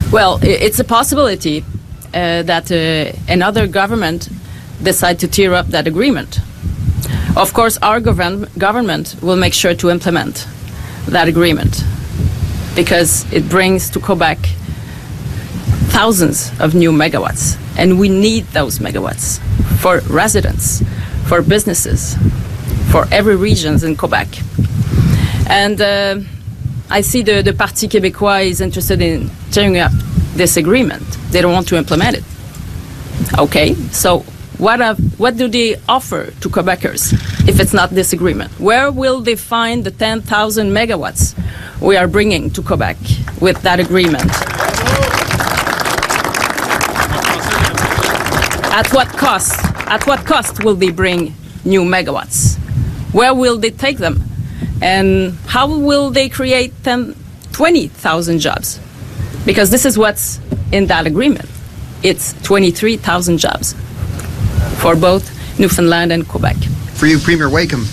Well, it's a possibility that another government decide to tear up that agreement. Of course, our government will make sure to implement that agreement because it brings to Quebec thousands of new megawatts, and we need those megawatts for residents, for businesses, for every region in Quebec. And I see the Parti Québécois is interested in tearing up this agreement. They don't want to implement it. Okay, so what do they offer to Quebecers if it's not this agreement? Where will they find the 10,000 megawatts we are bringing to Quebec with that agreement? At what cost? At what cost will they bring new megawatts? Where will they take them? And how will they create 20,000 jobs? Because this is what's in that agreement. It's 23,000 jobs for both Newfoundland and Quebec. For you, Premier Wakeham,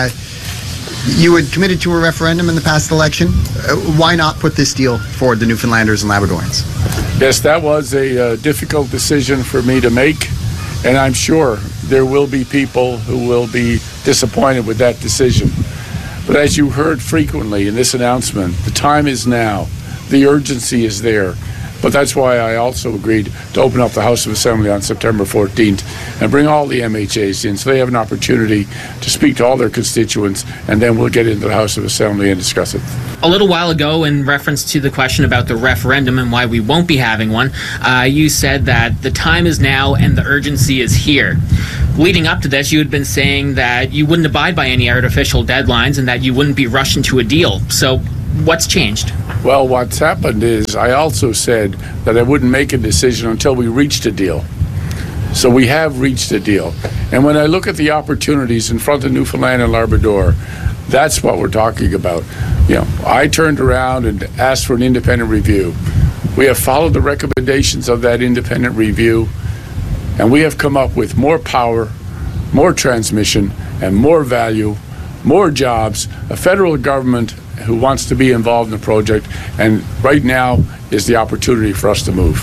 you had committed to a referendum in the past election. Why not put this deal forward to Newfoundlanders and Labradorians? Yes, that was a difficult decision for me to make, and I'm sure there will be people who will be disappointed with that decision. But as you heard frequently in this announcement, the time is now. The urgency is there. But that's why I also agreed to open up the House of Assembly on September 14th and bring all the MHAs in so they have an opportunity to speak to all their constituents, and then we'll get into the House of Assembly and discuss it. A little while ago, in reference to the question about the referendum and why we won't be having one, you said that the time is now and the urgency is here. Leading up to this, you had been saying that you wouldn't abide by any artificial deadlines and that you wouldn't be rushed into a deal. So what's changed? Well, what's happened is I also said that I wouldn't make a decision until we reached a deal. So we have reached a deal. And when I look at the opportunities in front of Newfoundland and Labrador, that's what we're talking about. You know, I turned around and asked for an independent review. We have followed the recommendations of that independent review, and we have come up with more power, more transmission, and more value, more jobs, a federal government who wants to be involved in the project, and right now is the opportunity for us to move.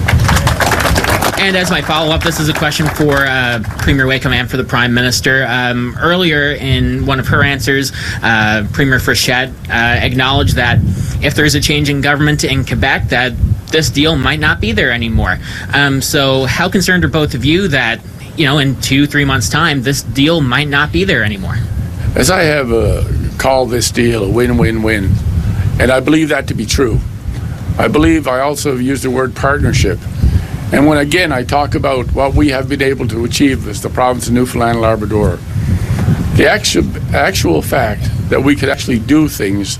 And as my follow-up, this is a question for Premier Wakeham and for the Prime Minister. Earlier in one of her answers, Premier Frechette acknowledged that if there's a change in government in Quebec, that this deal might not be there anymore. So how concerned are both of you that, you know, in 2-3 months' time, this deal might not be there anymore? As I have called this deal a win-win-win, and I believe that to be true. I believe I also have used the word partnership. And when, again, I talk about what we have been able to achieve as the province of Newfoundland and Labrador, the actual fact that we could actually do things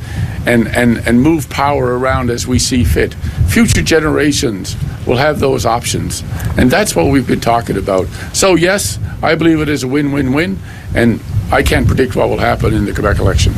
and move power around as we see fit. Future generations will have those options. And that's what we've been talking about. So, yes, I believe it is a win-win-win, and I can't predict what will happen in the Quebec election.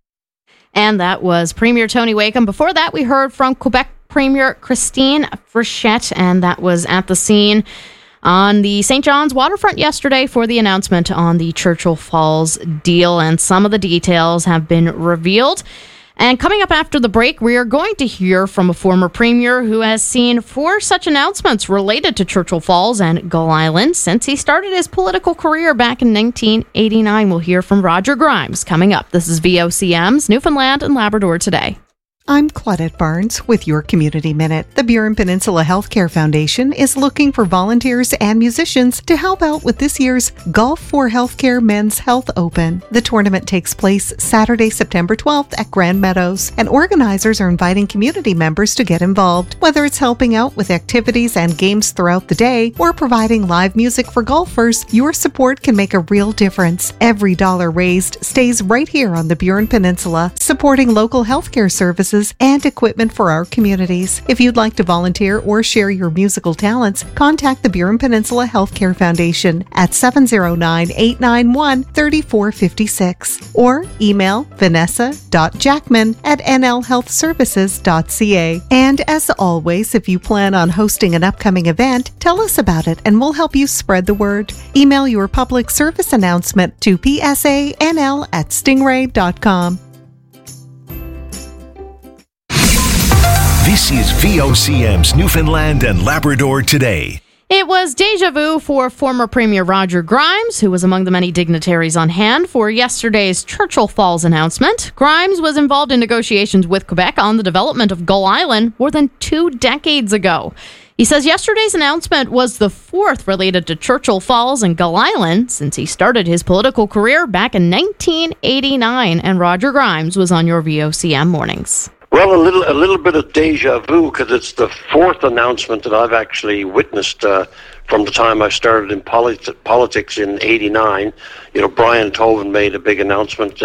And that was Premier Tony Wakeham. Before that, we heard from Quebec Premier Christine Frechette, and that was at the scene on the St. John's waterfront yesterday for the announcement on the Churchill Falls deal, and some of the details have been revealed. And coming up after the break, we are going to hear from a former premier who has seen 4 such announcements related to Churchill Falls and Gull Island since he started his political career back in 1989. We'll hear from Roger Grimes coming up. This is VOCM's Newfoundland and Labrador Today. I'm Claudette Barnes with your Community Minute. The Burin Peninsula Healthcare Foundation is looking for volunteers and musicians to help out with this year's Golf for Healthcare Men's Health Open. The tournament takes place Saturday, September 12th at Grand Meadows, and organizers are inviting community members to get involved. Whether it's helping out with activities and games throughout the day or providing live music for golfers, your support can make a real difference. Every dollar raised stays right here on the Burin Peninsula, supporting local healthcare services and equipment for our communities. If you'd like to volunteer or share your musical talents, contact the Burin Peninsula Healthcare Foundation at 709-891-3456 or email vanessa.jackman@nlhealthservices.ca. And as always, if you plan on hosting an upcoming event, tell us about it and we'll help you spread the word. Email your public service announcement to psanl@stingray.com. This is VOCM's Newfoundland and Labrador Today. It was déjà vu for former Premier Roger Grimes, who was among the many dignitaries on hand for yesterday's Churchill Falls announcement. Grimes was involved in negotiations with Quebec on the development of Gull Island more than 2 decades ago. He says yesterday's announcement was the fourth related to Churchill Falls and Gull Island since he started his political career back in 1989. And Roger Grimes was on your VOCM mornings. Well, a little bit of deja vu, because it's the fourth announcement that I've actually witnessed from the time I started in politics in '89. You know, Brian Tobin made a big announcement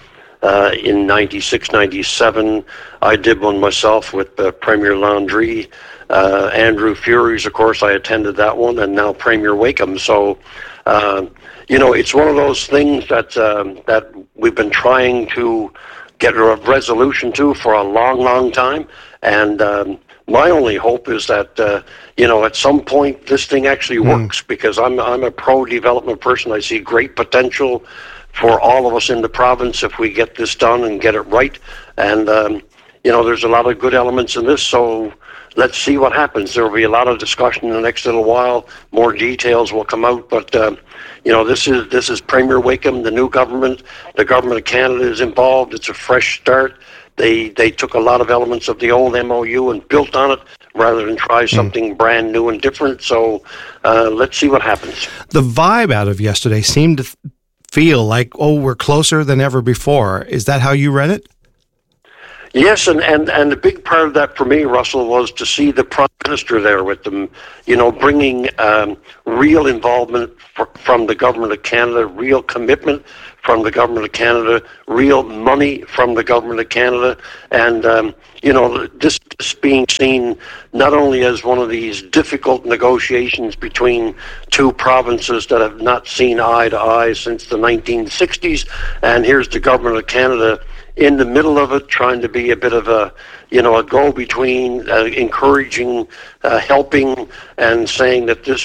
in '96, '97. I did one myself with Premier Landry. Andrew Furey's, of course, I attended that one, and now Premier Wakeham. So, you know, it's one of those things that we've been trying to get a resolution to for a long, long time. And my only hope is that, you know, at some point this thing actually works, because I'm a pro-development person. I see great potential for all of us in the province if we get this done and get it right. And, you know, there's a lot of good elements in this, so let's see what happens. There will be a lot of discussion in the next little while. More details will come out, but you know, this is Premier Wakeham, the new government. The government of Canada is involved. It's a fresh start. They took a lot of elements of the old MOU and built on it rather than try something brand new and different. So let's see what happens. The vibe out of yesterday seemed to feel like, oh, we're closer than ever before. Is that how you read it? Yes, and a big part of that for me, Russell, was to see the Prime Minister there with them, you know, bringing real involvement from the Government of Canada, real commitment from the Government of Canada, real money from the Government of Canada, and, you know, this being seen not only as one of these difficult negotiations between two provinces that have not seen eye to eye since the 1960s, and here's the Government of Canada in the middle of it, trying to be a bit of a, you know, a go-between, encouraging, helping, and saying that this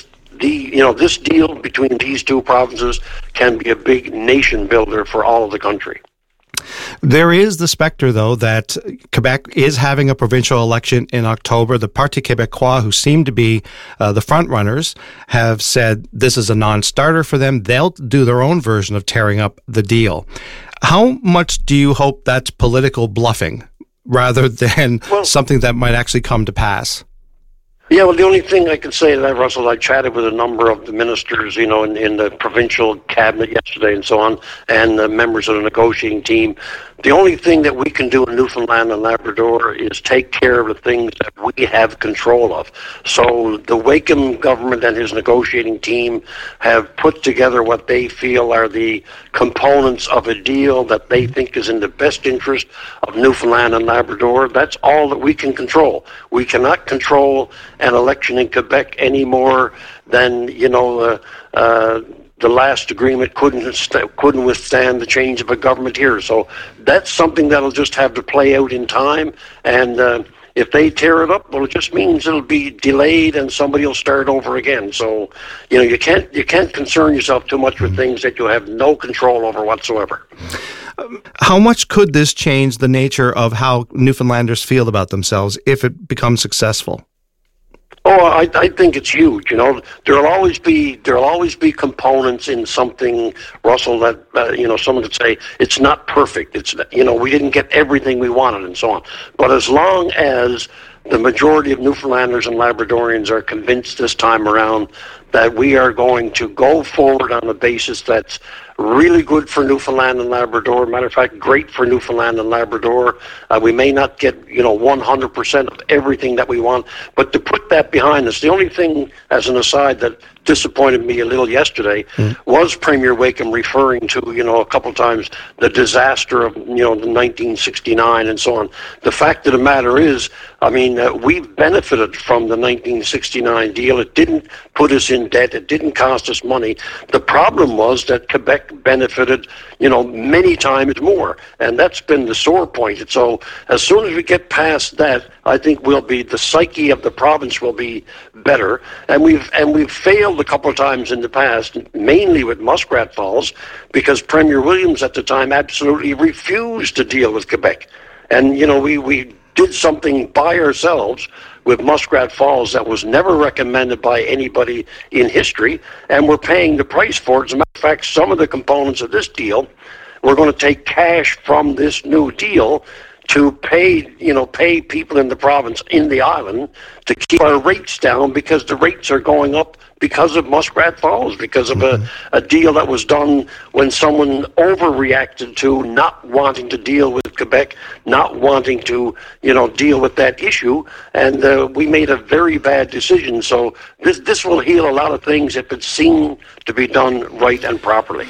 deal between these two provinces can be a big nation builder for all of the country. There is the specter, though, that Quebec is having a provincial election in October. The Parti Québécois, who seem to be the front runners, have said this is a non-starter for them. They'll do their own version of tearing up the deal. How much do you hope that's political bluffing rather than something that might actually come to pass? Yeah, well, the only thing I can say to that, Russell, I chatted with a number of the ministers, you know, in the provincial cabinet yesterday and so on, and the members of the negotiating team. The only thing that we can do in Newfoundland and Labrador is take care of the things that we have control of. So the Wakeham government and his negotiating team have put together what they feel are the components of a deal that they think is in the best interest of Newfoundland and Labrador. That's all that we can control. We cannot control an election in Quebec any more than, you know, the last agreement couldn't withstand the change of a government here. So that's something that'll just have to play out in time. And if they tear it up, well, it just means it'll be delayed and somebody will start over again. So, you know, you can't concern yourself too much with things that you have no control over whatsoever. How much could this change the nature of how Newfoundlanders feel about themselves if it becomes successful? Oh, I think it's huge. You know, there'll always be components in something, Russell, that you know, someone could say it's not perfect. It's, you know, we didn't get everything we wanted and so on. But as long as the majority of Newfoundlanders and Labradorians are convinced this time around that we are going to go forward on a basis that's really good for Newfoundland and Labrador. Matter of fact, great for Newfoundland and Labrador. We may not get, you know, 100% of everything that we want, but to put that behind us, the only thing, as an aside, that disappointed me a little yesterday was Premier Wakeham referring to, you know, a couple of times the disaster of, you know, the 1969 and so on. The fact of the matter is, I mean, we've benefited from the 1969 deal. It didn't put us in debt. It didn't cost us money. The problem was that Quebec benefited, you know, many times more, and that's been the sore point. And so as soon as we get past that, I think the psyche of the province will be better. And we've failed a couple of times in the past, mainly with Muskrat Falls, because Premier Williams at the time absolutely refused to deal with Quebec. And, you know, we did something by ourselves with Muskrat Falls that was never recommended by anybody in history, and we're paying the price for it. As a matter of fact, some of the components of this deal, we're going to take cash from this new deal to pay people in the province, in the island, to keep our rates down, because the rates are going up because of Muskrat Falls, because of a deal that was done when someone overreacted to not wanting to deal with Quebec, not wanting to, deal with that issue, and we made a very bad decision. So this will heal a lot of things if it's seen to be done right and properly.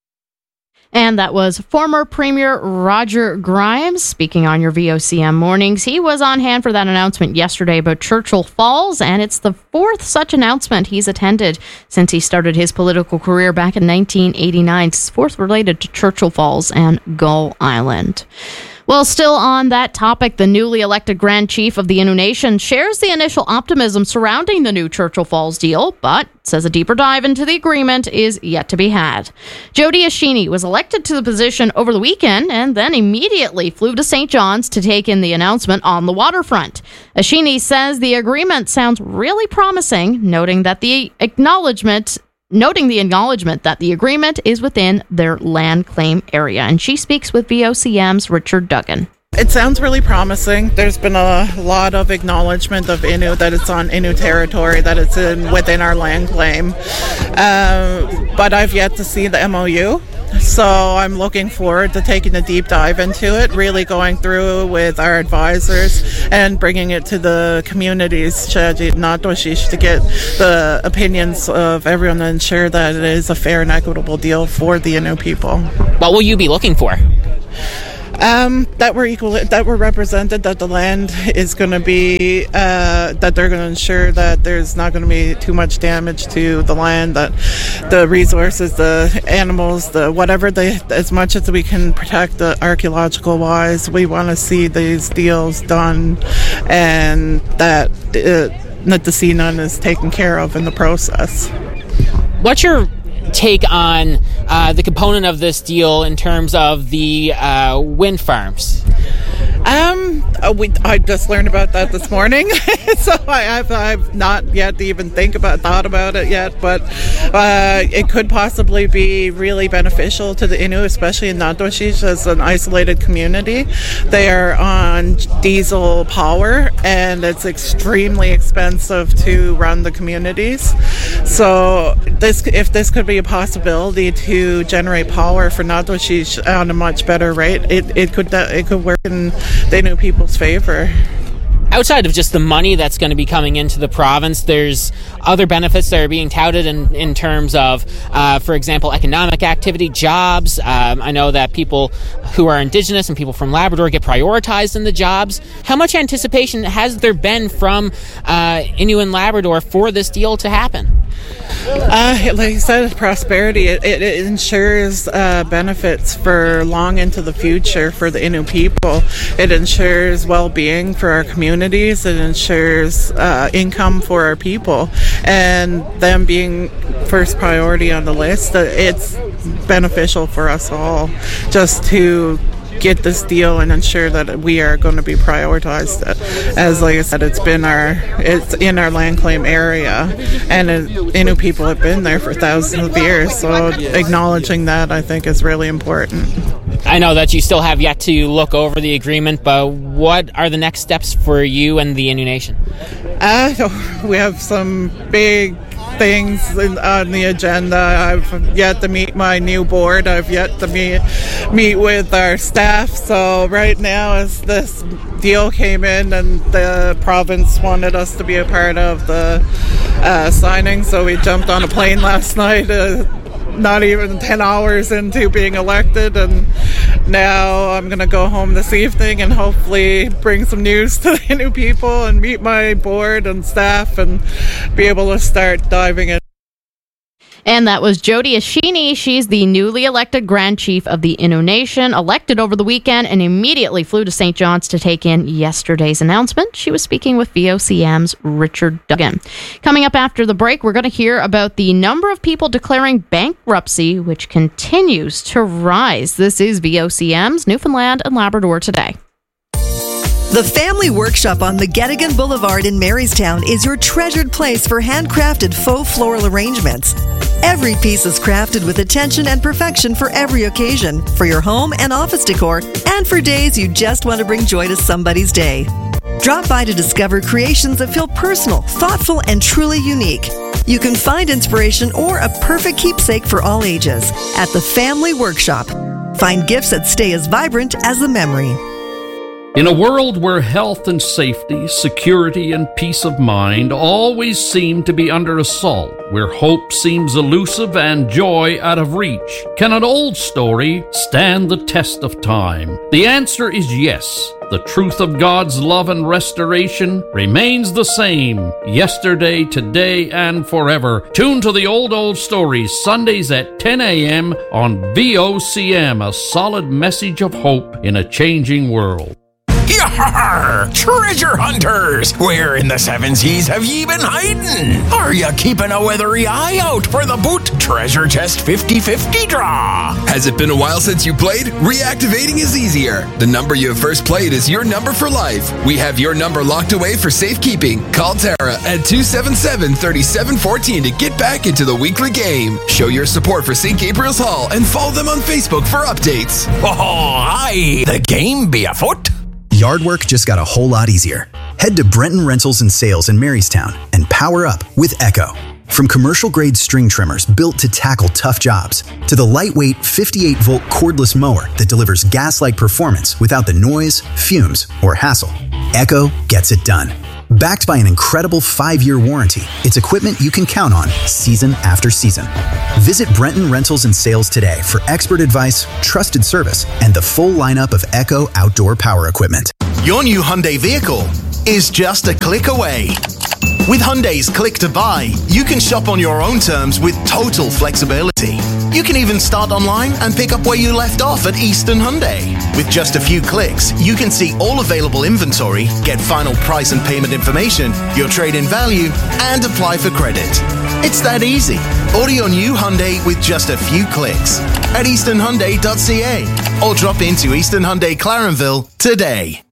And that was former Premier Roger Grimes speaking on your VOCM mornings. He was on hand for that announcement yesterday about Churchill Falls, and it's the fourth such announcement he's attended since he started his political career back in 1989. It's fourth related to Churchill Falls and Gull Island. Well, still on that topic, the newly elected Grand Chief of the Innu Nation shares the initial optimism surrounding the new Churchill Falls deal, but says a deeper dive into the agreement is yet to be had. Jody Ashini was elected to the position over the weekend and then immediately flew to St. John's to take in the announcement on the waterfront. Ashini says the agreement sounds really promising, noting the acknowledgement that the agreement is within their land claim area. And she speaks with VOCM's Richard Duggan. It sounds really promising. There's been a lot of acknowledgement of Innu, that it's on Innu territory, that it's within our land claim. But I've yet to see the MOU. So I'm looking forward to taking a deep dive into it, really going through with our advisors and bringing it to the communities, to get the opinions of everyone to ensure that it is a fair and equitable deal for the Innu people. What will you be looking for? That we're equal, that we're represented, that the land is going to be, that they're going to ensure that there's not going to be too much damage to the land, that the resources, the animals, as much as we can protect the archaeological wise, we want to see these deals done, and that the Nitassinan is taken care of in the process. What's your take on the component of this deal in terms of the wind farms? I just learned about that this morning, so I've not yet even thought about it yet, but it could possibly be really beneficial to the Innu, especially in Natoshish as an isolated community. They are on diesel power, and it's extremely expensive to run the communities. So if this could be a possibility to generate power for Natoshish on a much better rate, it could work in the Innu people's favor. Outside of just the money that's going to be coming into the province, there's other benefits that are being touted in terms of, for example, economic activity, jobs. I know that people who are Indigenous and people from Labrador get prioritized in the jobs. How much anticipation has there been from Innu and Labrador for this deal to happen? Like I said, prosperity, it ensures benefits for long into the future for the Innu people. It ensures well-being for our communities. It ensures income for our people. And them being first priority on the list, it's beneficial for us all just to get this deal and ensure that we are going to be prioritized. As like I said, it's in our land claim area, and Innu people have been there for thousands of years, so acknowledging that, I think, is really important. I know that you still have yet to look over the agreement, but what are the next steps for you and the Innu Nation? We have some big things on the agenda. I've yet to meet my new board. I've yet to meet with our staff. So right now, as this deal came in and the province wanted us to be a part of the signing, so we jumped on a plane last night, not even 10 hours into being elected, and now I'm going to go home this evening and hopefully bring some news to the Innu people and meet my board and staff and be able to start diving in. And that was Jody Ashini. She's the newly elected Grand Chief of the Innu Nation, elected over the weekend and immediately flew to St. John's to take in yesterday's announcement. She was speaking with VOCM's Richard Duggan. Coming up after the break, we're going to hear about the number of people declaring bankruptcy, which continues to rise. This is VOCM's Newfoundland and Labrador Today. The Family Workshop on McGettigan Boulevard in Marystown is your treasured place for handcrafted faux floral arrangements. Every piece is crafted with attention and perfection for every occasion, for your home and office decor, and for days you just want to bring joy to somebody's day. Drop by to discover creations that feel personal, thoughtful, and truly unique. You can find inspiration or a perfect keepsake for all ages at the Family Workshop. Find gifts that stay as vibrant as the memory. In a world where health and safety, security and peace of mind always seem to be under assault, where hope seems elusive and joy out of reach, can an old story stand the test of time? The answer is yes. The truth of God's love and restoration remains the same, yesterday, today, and forever. Tune to the Old Stories, Sundays at 10 a.m. on VOCM, a solid message of hope in a changing world. Yar! Treasure hunters! Where in the seven seas have ye been hiding? Are ya keeping a weathery eye out for the Boot Treasure Chest 50/50 draw? Has it been a while since you played? Reactivating is easier. The number you have first played is your number for life. We have your number locked away for safekeeping. Call Tara at 277-3714 to get back into the weekly game. Show your support for St. Gabriel's Hall and follow them on Facebook for updates. Oh, aye! The game be afoot! Yard work just got a whole lot easier. Head to Brenton Rentals and Sales in Marystown and power up with Echo. From commercial-grade string trimmers built to tackle tough jobs, to the lightweight 58-volt cordless mower that delivers gas-like performance without the noise, fumes, or hassle, Echo gets it done. Backed by an incredible 5-year warranty, it's equipment you can count on season after season. Visit Brenton Rentals and Sales today for expert advice, trusted service, and the full lineup of Echo outdoor power equipment. Your new Hyundai vehicle is just a click away. With Hyundai's Click to Buy, you can shop on your own terms with total flexibility. You can even start online and pick up where you left off at Eastern Hyundai. With just a few clicks, you can see all available inventory, get final price and payment information, your trade-in value, and apply for credit. It's that easy. Order your new Hyundai with just a few clicks at easternhyundai.ca or drop into Eastern Hyundai Clarenville today.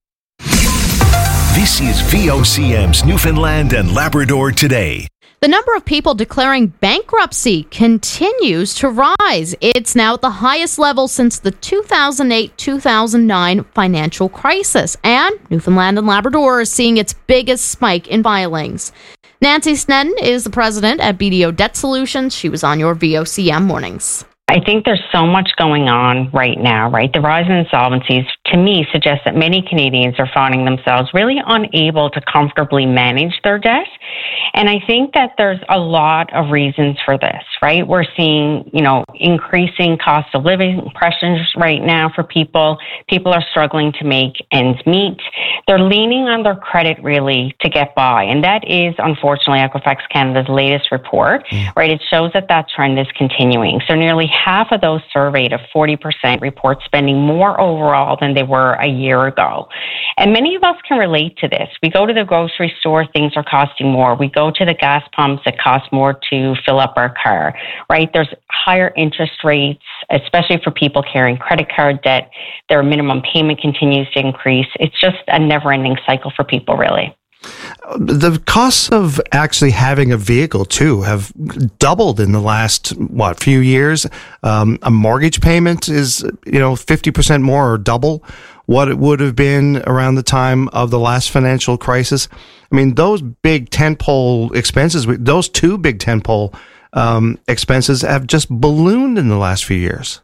This is VOCM's Newfoundland and Labrador Today. The number of people declaring bankruptcy continues to rise. It's now at the highest level since the 2008-2009 financial crisis, and Newfoundland and Labrador is seeing its biggest spike in filings. Nancy Snedden is the president at BDO Debt Solutions. She was on your VOCM mornings. I think there's so much going on right now, right? The rise in insolvencies, to me, suggests that many Canadians are finding themselves really unable to comfortably manage their debt. And I think that there's a lot of reasons for this, right? We're seeing, increasing cost of living pressures right now for people. People are struggling to make ends meet. They're leaning on their credit really to get by. And that is, unfortunately, Equifax Canada's latest report, right? It shows that trend is continuing. So nearly half of those surveyed, of 40%, report spending more overall than they were a year ago. And many of us can relate to this. We go to the grocery store, things are costing more. We go to the gas pumps, it costs more to fill up our car, right? There's higher interest rates, especially for people carrying credit card debt. Their minimum payment continues to increase. It's just a never-ending cycle for people, really. The costs of actually having a vehicle, too, have doubled in the last, few years. A mortgage payment is, 50% more or double what it would have been around the time of the last financial crisis. I mean, those big tentpole expenses, those two big tentpole expenses have just ballooned in the last few years.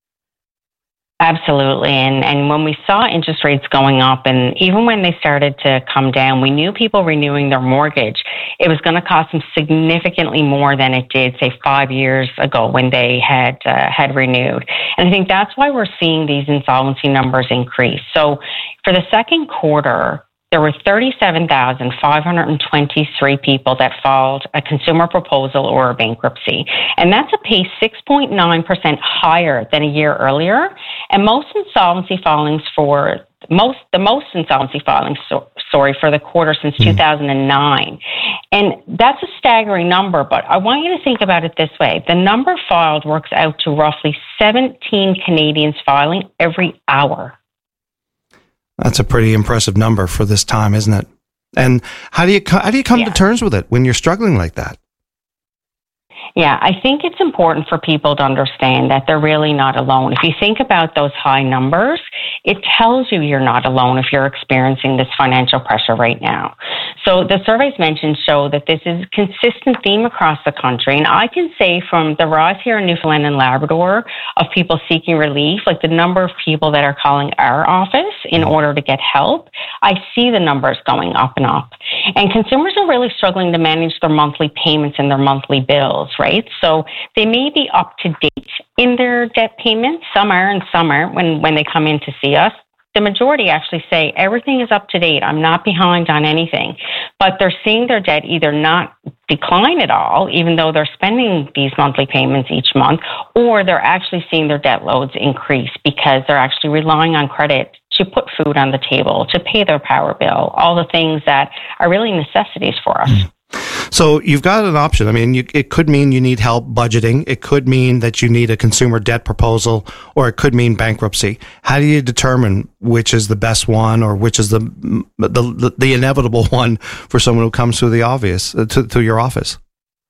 Absolutely. And when we saw interest rates going up, and even when they started to come down, we knew people renewing their mortgage, it was going to cost them significantly more than it did, say, 5 years ago when they had renewed. And I think that's why we're seeing these insolvency numbers increase. So for the second quarter, there were 37,523 people that filed a consumer proposal or a bankruptcy. And that's a pace 6.9% higher than a year earlier. And most insolvency filings for the most insolvency filings, for the quarter since 2009. And that's a staggering number, but I want you to think about it this way. The number filed works out to roughly 17 Canadians filing every hour. That's a pretty impressive number for this time, isn't it? And how do you come to terms with it when you're struggling like that? Yeah, I think it's important for people to understand that they're really not alone. If you think about those high numbers, it tells you you're not alone if you're experiencing this financial pressure right now. So the surveys mentioned show that this is a consistent theme across the country. And I can say from the rise here in Newfoundland and Labrador of people seeking relief, like the number of people that are calling our office in order to get help, I see the numbers going up and up. And consumers are really struggling to manage their monthly payments and their monthly bills, right? So they may be up to date in their debt payments. Some are and some aren't when they come in to see us. The majority actually say everything is up to date. I'm not behind on anything. But they're seeing their debt either not decline at all, even though they're spending these monthly payments each month, or they're actually seeing their debt loads increase because they're actually relying on credit to put food on the table, to pay their power bill, all the things that are really necessities for us. So you've got an option. I mean, it could mean you need help budgeting. It could mean that you need a consumer debt proposal, or it could mean bankruptcy. How do you determine which is the best one, or which is the inevitable one for someone who comes through the office, to your office?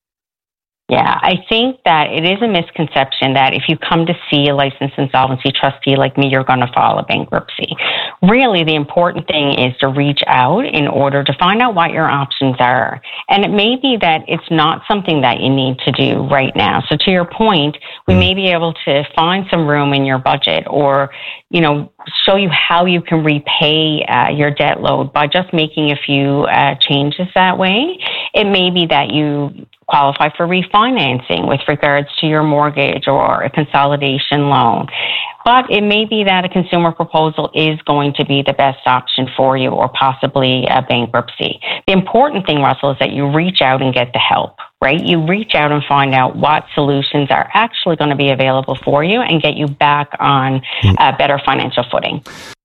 Yeah, I think that it is a misconception that if you come to see a licensed insolvency trustee like me, you're going to file a bankruptcy. Really, the important thing is to reach out in order to find out what your options are. And it may be that it's not something that you need to do right now. So to your point, we may be able to find some room in your budget, or, show you how you can repay your debt load by just making a few changes that way. It may be that you qualify for refinancing with regards to your mortgage or a consolidation loan. But it may be that a consumer proposal is going to be the best option for you, or possibly a bankruptcy. The important thing, Russell, is that you reach out and get the help, right? You reach out and find out what solutions are actually going to be available for you and get you back on a better financial footing.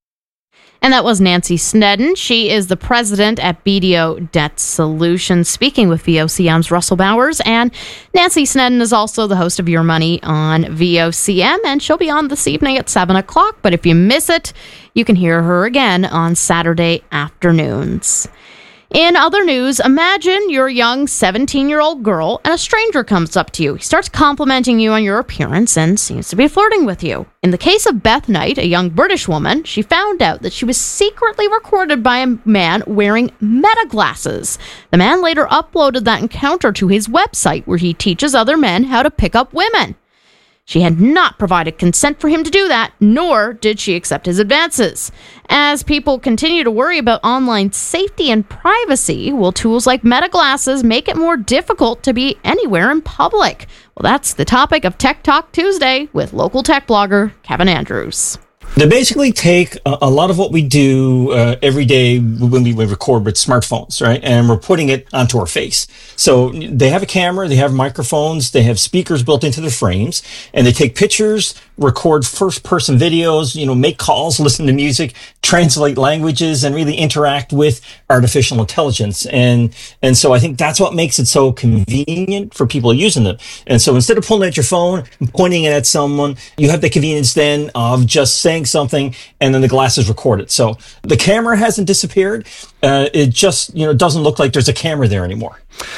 And that was Nancy Snedden. She is the president at BDO Debt Solutions, speaking with VOCM's Russell Bowers. And Nancy Snedden is also the host of Your Money on VOCM, and she'll be on this evening at 7 o'clock. But if you miss it, you can hear her again on Saturday afternoons. In other news, imagine you're a young 17-year-old girl and a stranger comes up to you. He starts complimenting you on your appearance and seems to be flirting with you. In the case of Beth Knight, a young British woman, she found out that she was secretly recorded by a man wearing Meta glasses. The man later uploaded that encounter to his website, where he teaches other men how to pick up women. She had not provided consent for him to do that, nor did she accept his advances. As people continue to worry about online safety and privacy, will tools like Meta glasses make it more difficult to be anywhere in public? Well, that's the topic of Tech Talk Tuesday with local tech blogger Kevin Andrews. They basically take a lot of what we do every day when we record with smartphones, right? And we're putting it onto our face. So they have a camera, they have microphones, they have speakers built into the frames, and they take pictures, record first-person videos, make calls, listen to music, translate languages, and really interact with artificial intelligence. And so I think that's what makes it so convenient for people using them. And so instead of pulling out your phone and pointing it at someone, you have the convenience then of just saying something, and then the glasses record it. So the camera hasn't disappeared. It just doesn't look like there's a camera there anymore.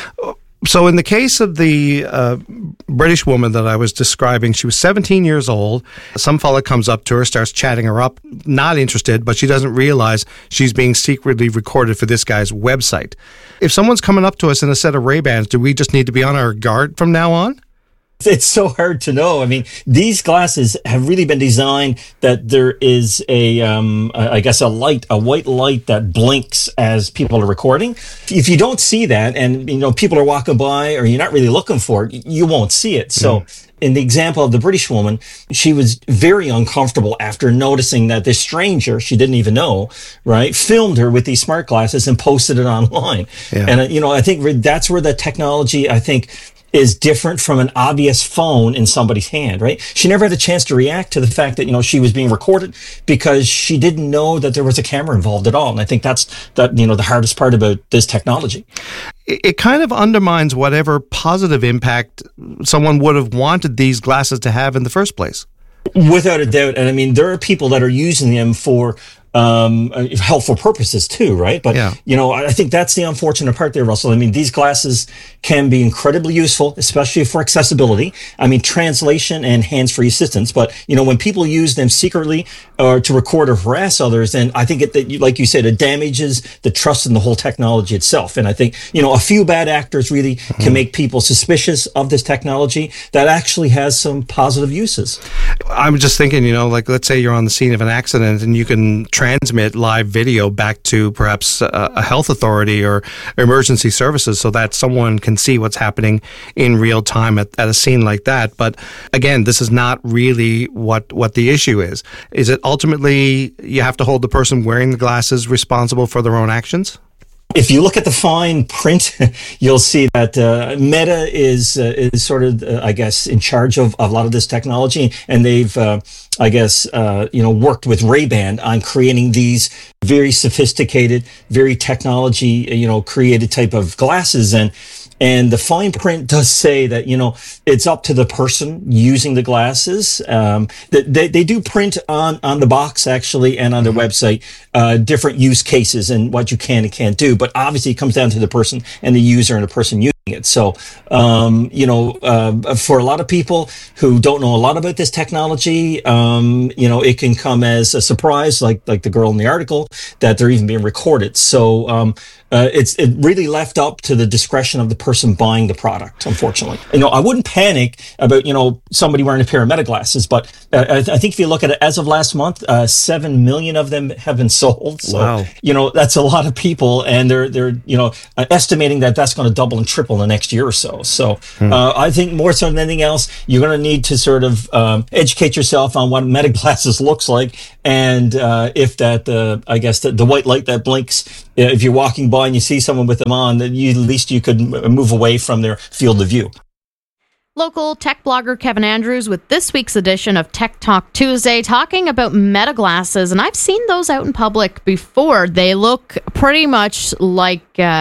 So in the case of the British woman that I was describing, she was 17 years old. Some fella comes up to her, starts chatting her up, not interested, but she doesn't realize she's being secretly recorded for this guy's website. If someone's coming up to us in a set of Ray-Bans, do we just need to be on our guard from now on? It's so hard to know. I mean, these glasses have really been designed that there is a white light that blinks as people are recording. If you don't see that, and people are walking by, or you're not really looking for it, you won't see it. So in the example of the British woman, she was very uncomfortable after noticing that this stranger she didn't even know, right, filmed her with these smart glasses and posted it online. Yeah. And I think that's where the technology, is different from an obvious phone in somebody's hand, right? She never had a chance to react to the fact that, she was being recorded, because she didn't know that there was a camera involved at all. And I think that's the hardest part about this technology. It kind of undermines whatever positive impact someone would have wanted these glasses to have in the first place. Without a doubt. And there are people that are using them for helpful purposes too, right? But, I think that's the unfortunate part there, Russell. I mean, these glasses can be incredibly useful, especially for accessibility. I mean, translation and hands-free assistance. But, when people use them secretly or to record or harass others, then I think like you said, it damages the trust in the whole technology itself. And I think, a few bad actors really can make people suspicious of this technology that actually has some positive uses. I'm just thinking, let's say you're on the scene of an accident and you can transmit live video back to perhaps a health authority or emergency services so that someone can see what's happening in real time at a scene like that. But again, this is not really what the issue is. Is it ultimately you have to hold the person wearing the glasses responsible for their own actions? If you look at the fine print, you'll see that Meta is sort of, in charge of a lot of this technology, and they've, worked with Ray-Ban on creating these very sophisticated, very technology, created type of glasses. And the fine print does say that, it's up to the person using the glasses. They do print on the box, actually, and on their website, different use cases and what you can and can't do. But obviously, it comes down to the person and the user and the person using it. So, for a lot of people who don't know a lot about this technology, it can come as a surprise, like the girl in the article, that they're even being recorded. So, it's really left up to the discretion of the person buying the product, unfortunately. I wouldn't panic about, somebody wearing a pair of Meta glasses, but I think if you look at it, as of last month, 7 million of them have been sold. So, wow. That's a lot of people, and they're estimating that that's going to double and triple in the next year or so. So I think more so than anything else, you're going to need to sort of educate yourself on what Meta glasses looks like, and if that, the white light that blinks, if you're walking by and you see someone with them on, then at least you could move away from their field of view. Local tech blogger Kevin Andrews with this week's edition of Tech Talk Tuesday, talking about Meta glasses. And I've seen those out in public before. They look pretty much like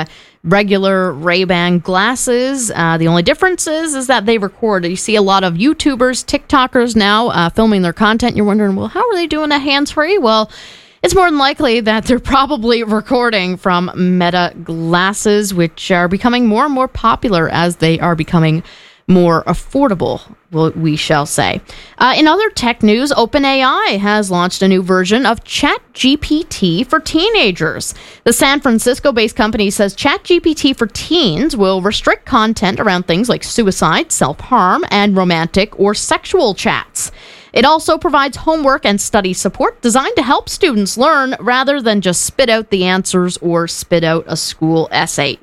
regular Ray-Ban glasses. The only difference is that they record. You see a lot of YouTubers, TikTokers now filming their content. You're wondering, well, how are they doing that hands-free? Well, it's more than likely that they're probably recording from Meta glasses, which are becoming more and more popular as they are becoming more affordable, we shall say. In other tech news, OpenAI has launched a new version of ChatGPT for teenagers. The San Francisco-based company says ChatGPT for teens will restrict content around things like suicide, self-harm, and romantic or sexual chats. It also provides homework and study support designed to help students learn rather than just spit out the answers or spit out a school essay.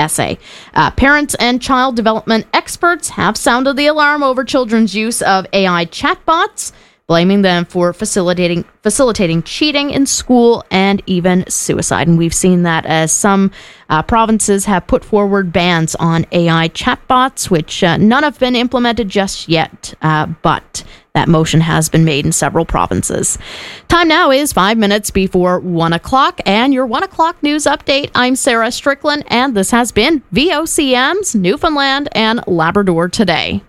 Parents and child development experts have sounded the alarm over children's use of AI chatbots, blaming them for facilitating cheating in school and even suicide. And we've seen that as some provinces have put forward bans on AI chatbots, which none have been implemented just yet, but that motion has been made in several provinces. Time now is 5 minutes before 1 o'clock, and your 1 o'clock news update. I'm Sarah Strickland, and this has been VOCM's Newfoundland and Labrador Today.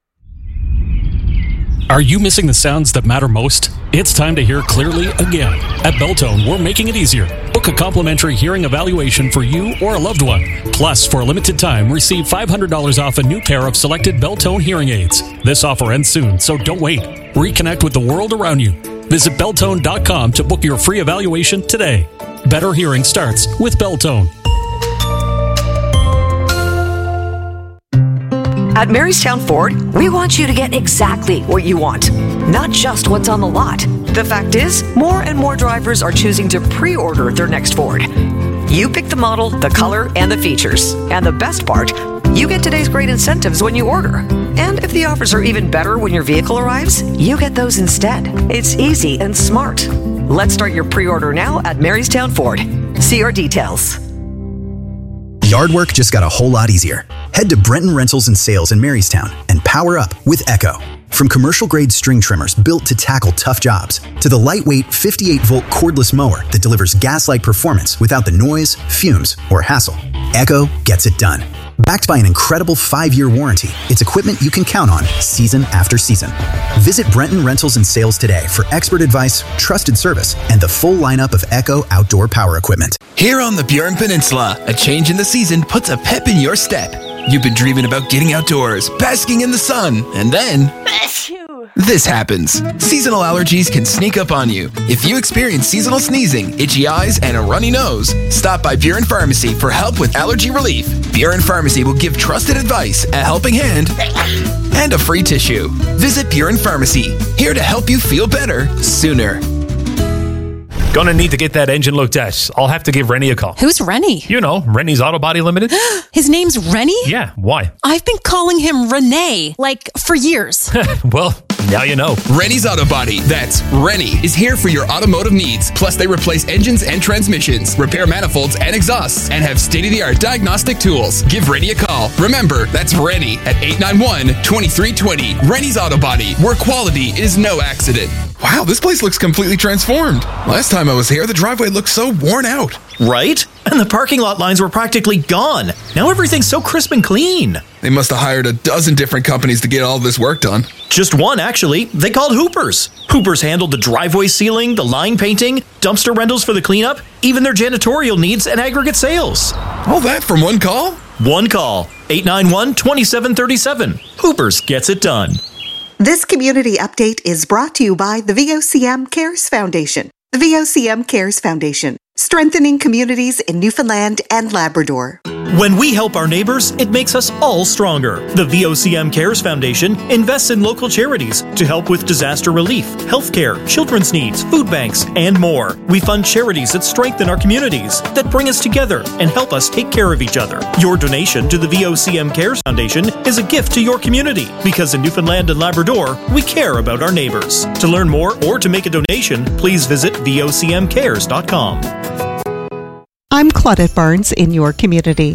Are you missing the sounds that matter most? It's time to hear clearly again. At Beltone, we're making it easier. Book a complimentary hearing evaluation for you or a loved one. Plus, for a limited time, receive $500 off a new pair of selected Beltone hearing aids. This offer ends soon, so don't wait. Reconnect with the world around you. Visit Beltone.com to book your free evaluation today. Better hearing starts with Beltone. At Marystown Ford, we want you to get exactly what you want, not just what's on the lot. The fact is, more and more drivers are choosing to pre-order their next Ford. You pick the model, the color, and the features. And the best part, you get today's great incentives when you order. And if the offers are even better when your vehicle arrives, you get those instead. It's easy and smart. Let's start your pre-order now at Marystown Ford. See our details. Yard work just got a whole lot easier. Head to Brenton Rentals and Sales in Marystown and power up with Echo. From commercial-grade string trimmers built to tackle tough jobs, to the lightweight 58-volt cordless mower that delivers gas-like performance without the noise, fumes, or hassle. Echo gets it done. Backed by an incredible 5-year warranty, it's equipment you can count on season after season. Visit Brenton Rentals and Sales today for expert advice, trusted service, and the full lineup of Echo outdoor power equipment. Here on the Burin Peninsula, a change in the season puts a pep in your step. You've been dreaming about getting outdoors, basking in the sun, and then this happens. Seasonal allergies can sneak up on you. If you experience seasonal sneezing, itchy eyes, and a runny nose, stop by Burin Pharmacy for help with allergy relief. Burin Pharmacy will give trusted advice, a helping hand, and a free tissue. Visit Burin Pharmacy, here to help you feel better sooner. Gonna need to get that engine looked at. I'll have to give Rennie a call. Who's Rennie? You know, Rennie's Auto Body Limited. His name's Rennie? Yeah, why? I've been calling him Renee, for years. Well, now you know. Rennie's Auto Body, that's Rennie, is here for your automotive needs. Plus, they replace engines and transmissions, repair manifolds and exhausts, and have state-of-the-art diagnostic tools. Give Rennie a call. Remember, that's Rennie at 891-2320. Rennie's Auto Body, where quality is no accident. Wow, this place looks completely transformed. Last time I was here, the driveway looked so worn out. Right? And the parking lot lines were practically gone. Now everything's so crisp and clean. They must have hired a dozen different companies to get all this work done. Just one, actually. They called Hoopers. Hoopers handled the driveway sealing, the line painting, dumpster rentals for the cleanup, even their janitorial needs and aggregate sales. All that from one call? One call. 891-2737. Hoopers gets it done. This community update is brought to you by the VOCM Cares Foundation. The VOCM Cares Foundation, strengthening communities in Newfoundland and Labrador. When we help our neighbors, it makes us all stronger. The VOCM Cares Foundation invests in local charities to help with disaster relief, healthcare, children's needs, food banks, and more. We fund charities that strengthen our communities, that bring us together and help us take care of each other. Your donation to the VOCM Cares Foundation is a gift to your community, because in Newfoundland and Labrador, we care about our neighbors. To learn more or to make a donation, please visit vocmcares.com. I'm Claudette Barnes in your community.